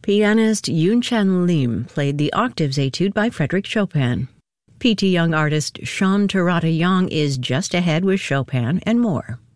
Pianist Yunchen Lim played the Octaves Etude by Frédéric Chopin. PT Young artist Sean Terada Young is just ahead with Chopin and more.